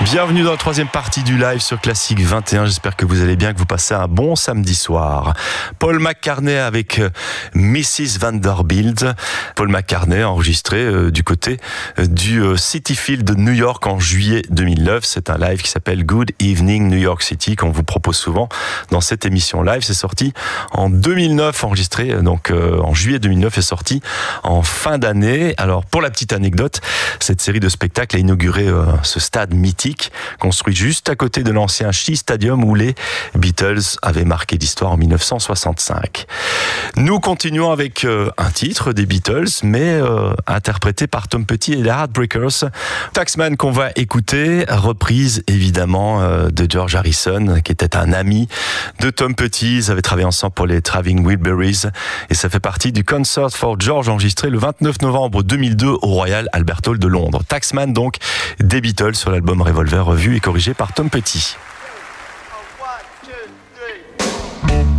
Bienvenue dans la troisième partie du live sur Classique 21. J'espère que vous allez bien, que vous passez un bon samedi soir. Paul McCartney avec Mrs. Vanderbilt. Paul McCartney enregistré du côté du Citi Field de New York en juillet 2009. C'est un live qui s'appelle Good Evening New York City qu'on vous propose souvent dans cette émission live. C'est sorti en 2009, enregistré donc en juillet 2009 et sorti en fin d'année. Alors pour la petite anecdote, cette série de spectacles a inauguré ce stade mythique construit juste à côté de l'ancien Shea Stadium où les Beatles avaient marqué l'histoire en 1965. Nous continuons avec un titre des Beatles, mais interprété par Tom Petty et les Heartbreakers. Taxman qu'on va écouter, reprise évidemment de George Harrison, qui était un ami de Tom Petty. Ils avaient travaillé ensemble pour les Traveling Wilburys et ça fait partie du Concert for George enregistré le 29 novembre 2002 au Royal Albert Hall de Londres. Taxman donc des Beatles sur l'album Revolver, revu et corrigé par Tom Petty.